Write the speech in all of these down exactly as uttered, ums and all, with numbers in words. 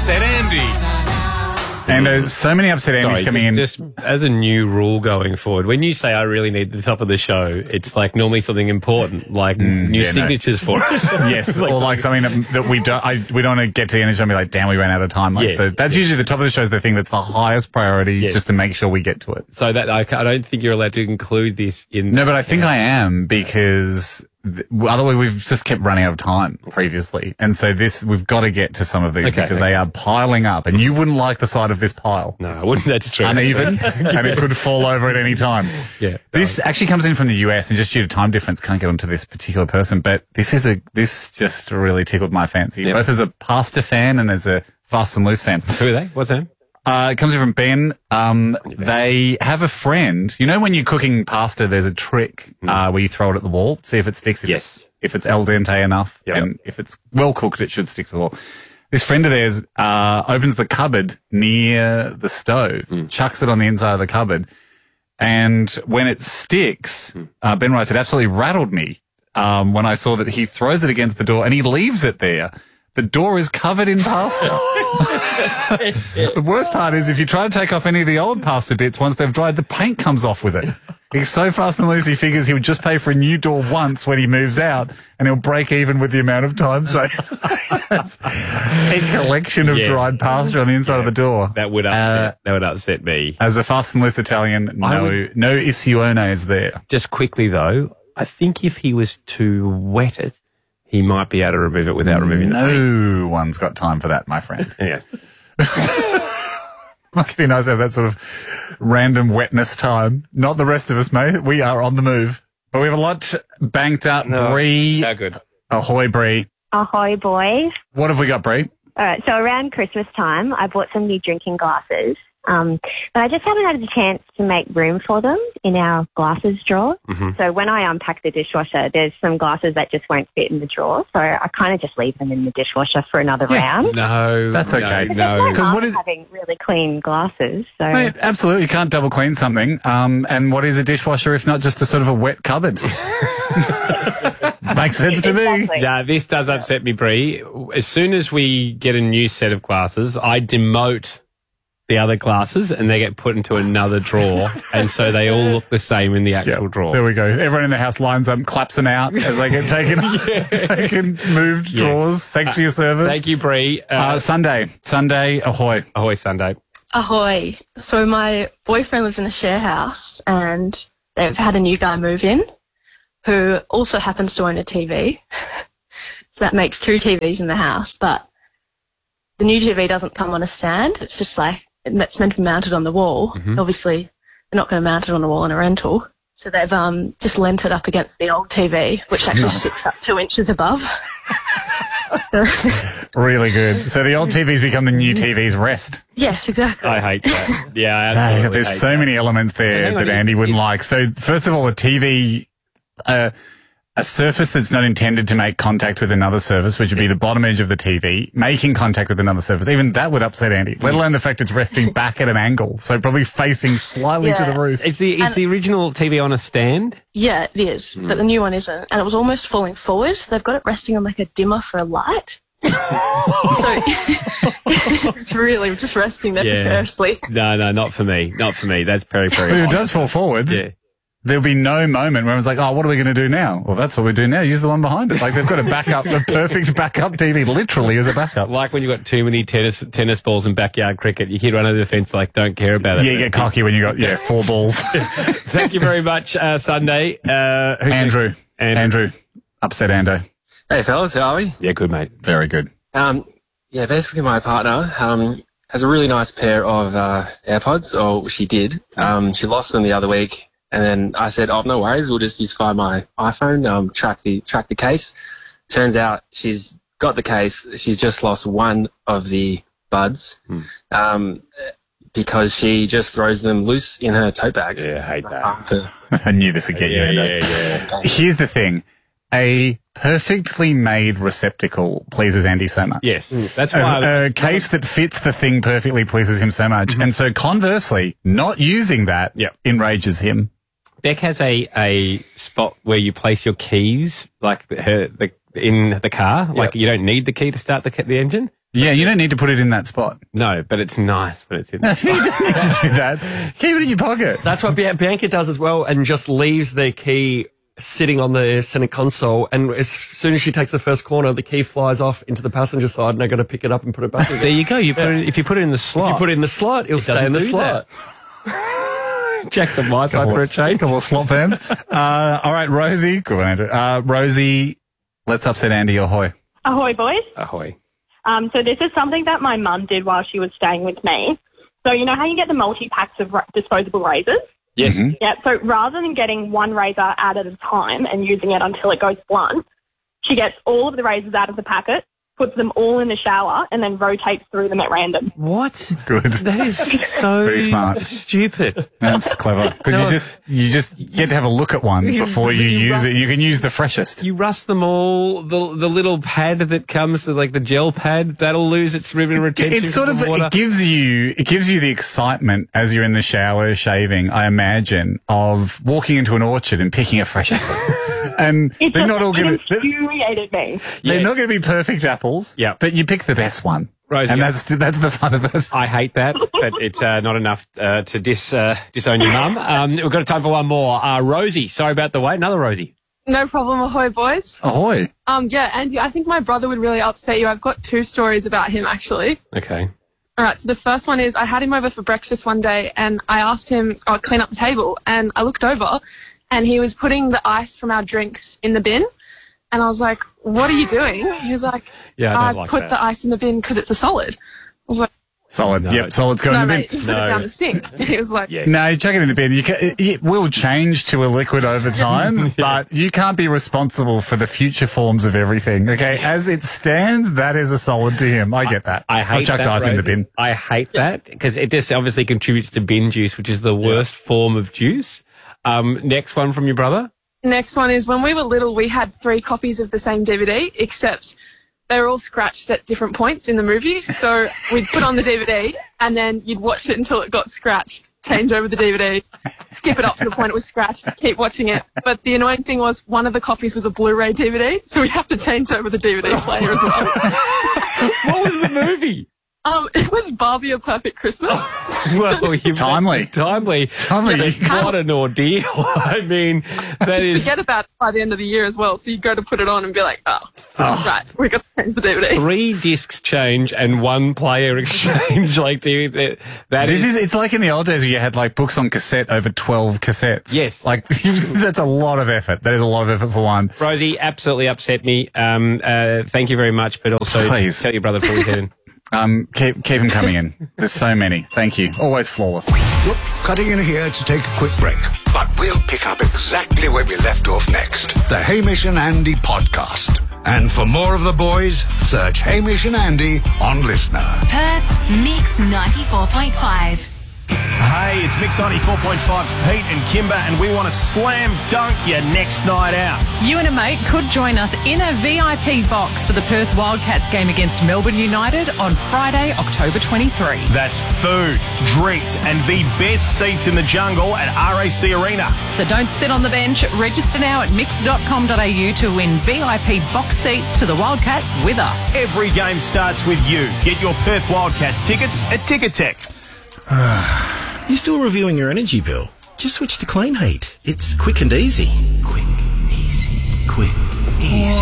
Upset Andy. And there's so many upset Andys Sorry, coming just, in. Just as a new rule going forward, when you say I really need the top of the show, it's like normally something important, like Mm, new yeah, no. signatures for us. Yes, or like something that, that we don't. I, we don't want to get to the end of the show and be like, "Damn, we ran out of time." Like, Yes, so that's yes. usually the top of the show is the thing that's the highest priority, Yes. just to make sure we get to it. So that I, ca- I don't think you're allowed to include this in. No, but I think I am because th- otherwise we've just kept running out of time previously, and so this we've got to get to some of these Okay, because okay. they are piling up, and you wouldn't like the sight of this pile. No, I wouldn't. That's true. Uneven, and it could fall over at any time. Yeah. This actually comes in from the U S, and just due to time difference, can't get onto this particular person. But this is a this just really tickled my fancy, Yep. both as a pasta fan and as a Fast and Loose fan. Who are they? What's that? Uh, it comes in from Ben. Um, they have a friend. You know, when you're cooking pasta, there's a trick uh, where you throw it at the wall, see if it sticks. If Yes. It's, if it's al dente enough, Yep. and if it's well cooked, it should stick to the wall. This friend of theirs uh, opens the cupboard near the stove, chucks it on the inside of the cupboard, and when it sticks, uh, Ben writes, it absolutely rattled me um, when I saw that he throws it against the door and he leaves it there. The door is covered in pasta. The worst part is if you try to take off any of the old pasta bits, once they've dried, the paint comes off with it. He's so fast and loose, he figures he would just pay for a new door once when he moves out, and he'll break even with the amount of time saved. A collection of Yeah. dried pasta on the inside of the door. That would upset. Uh, that would upset me. As a fast and loose Italian, I no, would- no issione is there. Just quickly though, I think if he was to wet it, he might be able to remove it without removing the paint. No one's got time for that, my friend. Yeah. Must be nice to have that sort of random wetness time. Not the rest of us, mate. We are on the move. But we have a lot banked up. No, Bree. no good. Ahoy, Bree. Ahoy, boys. What have we got, Bree? All right, so around Christmas time, I bought some new drinking glasses, um, but I just haven't had the chance to make room for them in our glasses drawer. Mm-hmm. So when I unpack the dishwasher, there's some glasses that just won't fit in the drawer, so I kind of just leave them in the dishwasher for another round. No. That's okay. No. No, Because what is- having really clean glasses, so Mate, absolutely. You can't double clean something. Um, and what is a dishwasher if not just a sort of a wet cupboard? Makes sense to me. Exactly. Nah, this does upset me, Bree. As soon as we get a new set of glasses, I demote the other glasses and they get put into another drawer. And so they all look the same in the actual Yep. drawer. There we go. Everyone in the house lines up, claps them out as they get taken, taken moved Yes. drawers. Thanks for your service. Thank you, Bree. Uh, Uh, Sunday. Sunday, ahoy. ahoy, Sunday. Ahoy. So my boyfriend lives in a share house and they've had a new guy move in who also happens to own a T V. So that makes two T Vs in the house, but the new T V doesn't come on a stand. It's just like, it's meant to be mounted on the wall. Mm-hmm. Obviously, they're not going to mount it on the wall in a rental. So they've um, just lent it up against the old T V, which actually sticks up two inches above. Really good. So the old T Vs become the new T V's rest. Yes, exactly. I hate that. Yeah, I Hey, absolutely there's hate so that. many elements there Hang on, that is- Andy wouldn't is- like. So first of all, a T V, uh, a surface that's not intended to make contact with another surface, which would be the bottom edge of the T V, making contact with another surface, even that would upset Andy, let alone the fact it's resting back at an angle. So probably facing slightly to Yeah. the roof. Is the, is the original T V on a stand? Yeah, it is, but the new one isn't. And it was almost falling forward. So they've got it resting on like a dimmer for a light. So it's really just resting there Yeah. precariously. No, no, not for me. Not for me. That's very, very But if it odd. does fall forward, Yeah. there'll be no moment where it's like, oh, what are we going to do now? Well, that's what we do now. Use the one behind it. Like they've got a backup, the perfect backup T V, literally as a backup. Like when you've got too many tennis tennis balls in backyard cricket, you kid run over the fence like, don't care about it. Yeah, you get cocky when you got, yeah, four balls. Thank you very much, uh, Sunday. Uh, who's Andrew. next? Andrew. Andrew. Upset Ando. Hey fellas, how are we? Yeah, good, mate. Very good. Um, yeah, basically my partner um, has a really nice pair of uh, AirPods, or she did. Um, she lost them the other week, and then I said, "Oh, no worries, we'll just use via my iPhone, um, track the track the case." Turns out she's got the case. She's just lost one of the buds um, because she just throws them loose in her tote bag. Yeah, I hate that. To- I knew this would get Yeah, you, yeah, Ando. yeah. Here's the thing. A perfectly made receptacle pleases Andy so much. Yes, that's why. I- A, a case that fits the thing perfectly pleases him so much. And so conversely, not using that Yep. enrages him. Beck has a, a spot where you place your keys, like her, the, in the car. Like you don't need the key to start the, the engine. Yeah, you don't need to put it in that spot. No, but it's nice when it's in You there. don't need to do that. Keep it in your pocket. That's what Bian- Bianca does as well, and just leaves the key sitting on the center console. And as soon as she takes the first corner, the key flies off into the passenger side, and I got to pick it up and put it back again. There you go. You put it, if you put it in the slot. If you put it in the slot, it'll It stay in the doesn't do slot. Jack's on my side for a change. Couple of slot fans. Uh, all right, Rosie. Good one, Andrew. Uh, Rosie, let's upset Andy. Ahoy. Ahoy, boys. Ahoy. Um, so this is something that my mum did while she was staying with me. So you know how you get the multi-packs of ra- disposable razors? Yes. Mm-hmm. Yeah, so rather than getting one razor out at a time and using it until it goes blunt, she gets all of the razors out of the packet, puts them all in the shower, and then rotates through them at random. What? Good. That is so Very smart. stupid. That's clever. Because No. you just you just get to have a look at one You- before you, you use rust- it. You can use the freshest. You rust them all. The the little pad that comes, like the gel pad, that'll lose its ribbon retention. It's sort from of water. it gives you it gives you the excitement as you're in the shower shaving, I imagine, of walking into an orchard and picking a fresh apple. And It they're just not all it going to infuriated me. they're Yes. not going to be perfect apples. Yeah. But you pick the best one. Rosie, and I- that's that's the fun of it. I hate that, but it's uh, not enough uh, to dis uh, disown your mum. Um, we've got a time for one more. Uh, Rosie, sorry about the wait. Another Rosie. No problem, ahoy, boys. Ahoy. Um, yeah, Andy, I think my brother would really upset you. I've got two stories about him, actually. Okay. All right, so the first one is I had him over for breakfast one day, and I asked him, oh, clean up the table, and I looked over, and he was putting the ice from our drinks in the bin, and I was like, what are you doing? He was like, Yeah, I don't like put that. the ice in the bin because it's a solid. I was like, Solid. No. Yep, solid's going no, in the bin. mate, you put No. it down the sink. He was like, Yeah. No, you chuck it in the bin. You can, it, it will change to a liquid over time, but you can't be responsible for the future forms of everything. Okay, as it stands, that is a solid to him. I get that. I hate I've chucked that, ice in the Rosie. bin. I hate that because it just obviously contributes to bin juice, which is the worst form of juice. Um, next one from your brother. next one is when we were little, we had three copies of the same D V D, except they were all scratched at different points in the movie. So we'd put on the D V D and then you'd watch it until it got scratched, change over the D V D, skip it up to the point it was scratched, keep watching it. But the annoying thing was one of the copies was a Blu-ray D V D, so we'd have to change over the D V D player as well. What was the movie? Um, it was Barbie: A Perfect Christmas. Well, you Timely. timely, Timely. What an ordeal! I mean, that is Forget about it by the end of the year as well. So you go to put it on and be like, oh, right, we got to change the D V D. three discs change and one player exchange. Like, dude, that, that This is, is, it's like in the old days where you had like books on cassette over twelve cassettes. Yes. Like, that's a lot of effort. That is a lot of effort for one. Rosie absolutely upset me. Um, uh, thank you very much, but also Please. tell your brother to pull his head in. Um, keep, keep them coming in. There's so many. Thank you. Always flawless. Look, cutting in here to take a quick break, but we'll pick up exactly where we left off next. The Hamish and Andy podcast. And for more of the boys, search Hamish and Andy on Listener. Perth's Mix ninety-four point five. Hey, it's Mix ninety-four point five's Pete and Kimber, and we want to slam dunk your next night out. You and a mate could join us in a V I P box for the Perth Wildcats game against Melbourne United on Friday, October twenty-third. That's food, drinks, and the best seats in the jungle at R A C Arena. So don't sit on the bench. Register now at mix dot com dot a u to win V I P box seats to the Wildcats with us. Every game starts with you. Get your Perth Wildcats tickets at Ticketek. You still reviewing your energy bill? Just switch to Clean Heat. It's quick and easy. Quick, easy, quick, easy.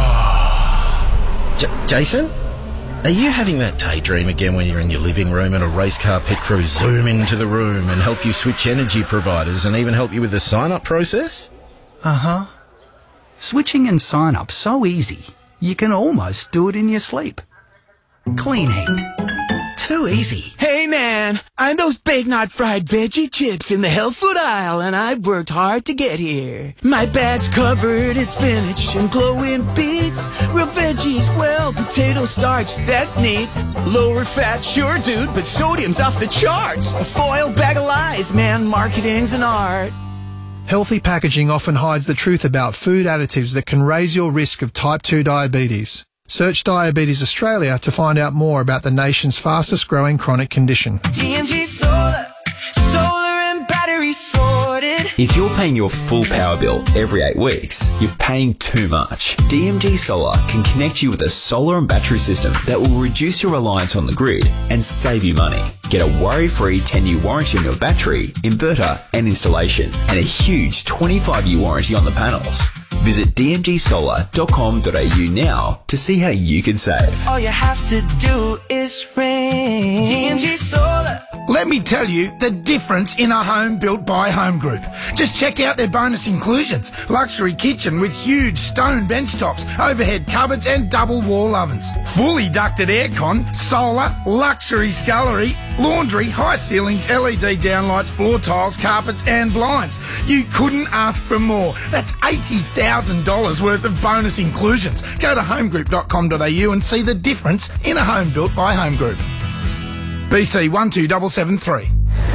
J- Jason? Are you having that daydream again when you're in your living room and a race car pit crew zoom into the room and help you switch energy providers and even help you with the sign-up process? Uh-huh. Switching and sign-up so easy, you can almost do it in your sleep. Clean Heat. Too easy. Hey man, I'm those big not fried veggie chips in the health food aisle and I worked hard to get here. My bag's covered in spinach and glowing beets. Real veggies, well, potato starch, that's neat. Lower fat, sure dude, but sodium's off the charts. A foil bag of lies, man, marketing's an art. Healthy packaging often hides the truth about food additives that can raise your risk of type two diabetes. Search Diabetes Australia to find out more about the nation's fastest growing chronic condition. D M G Solar, solar and battery sorted. If you're paying your full power bill every eight weeks, you're paying too much. D M G Solar can connect you with a solar and battery system that will reduce your reliance on the grid and save you money. Get a worry-free ten-year warranty on your battery, inverter and installation, and a huge twenty-five year warranty on the panels. Visit d m g solar dot com dot a u now to see how you can save. All you have to do is ring D M G Solar. Let me tell you the difference in a home built by Home Group. Just check out their bonus inclusions. Luxury kitchen with huge stone bench tops, overhead cupboards and double wall ovens. Fully ducted aircon, solar, luxury scullery, laundry, high ceilings, L E D downlights, floor tiles, carpets and blinds. You couldn't ask for more. That's eighty thousand dollars worth of bonus inclusions. Go to home group dot com dot a u and see the difference in a home built by Home Group. B C one two seven seven three.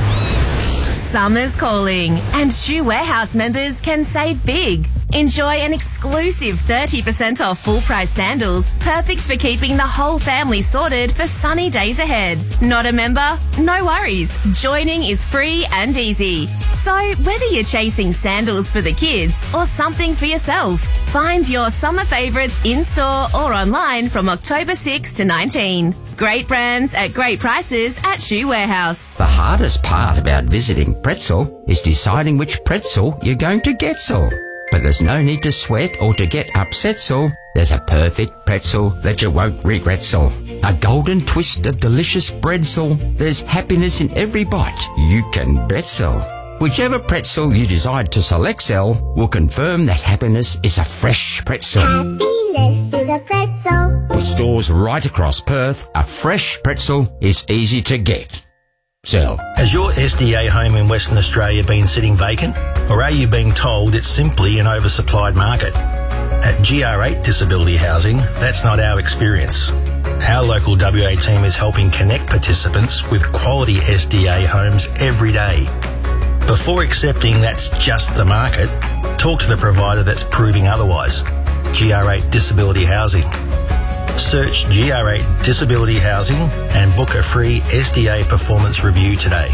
Summer's calling, and Shoe Warehouse members can save big. Enjoy an exclusive thirty percent off full-price sandals, perfect for keeping the whole family sorted for sunny days ahead. Not a member? No worries. Joining is free and easy. So whether you're chasing sandals for the kids or something for yourself, find your summer favourites in-store or online from October sixth to nineteenth. Great brands at great prices at Shoe Warehouse. The hardest part about visiting Pretzel is deciding which pretzel you're going to get so. But there's no need to sweat or to get upset so. There's a perfect pretzel that you won't regret so. A golden twist of delicious bread so. There's happiness in every bite. You can bet so. Whichever pretzel you decide to select sell will confirm that happiness is a fresh pretzel. Happiness is a pretzel. With stores right across Perth, a fresh pretzel is easy to get. Sell. Has your S D A home in Western Australia been sitting vacant? Or are you being told it's simply an oversupplied market? At G R eight Disability Housing, that's not our experience. Our local W A team is helping connect participants with quality S D A homes every day. Before accepting that's just the market, talk to the provider that's proving otherwise. G R eight Disability Housing. Search G R eight Disability Housing and book a free S D A performance review today.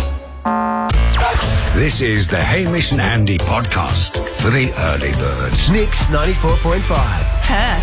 This is the Hamish and Andy podcast for the early birds. Mix ninety-four point five. Perth.